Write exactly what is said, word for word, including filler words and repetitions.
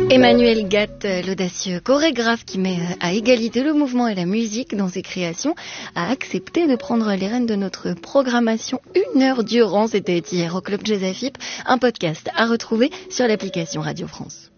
Emmanuel Gatt, l'audacieux chorégraphe qui met à égalité le mouvement et la musique dans ses créations, a accepté de prendre les rênes de notre programmation une heure durant. C'était hier au Club Jazz A F I P, un podcast à retrouver sur l'application Radio France.